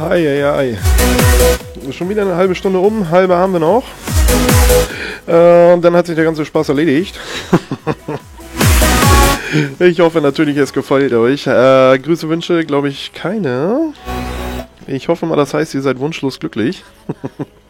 Eieiei. Schon wieder eine halbe Stunde um, halbe haben wir noch. Dann hat sich der ganze Spaß erledigt. Ich hoffe natürlich, es gefällt euch. Grüße, Wünsche, glaube ich, keine. Ich hoffe mal, das heißt, ihr seid wunschlos glücklich.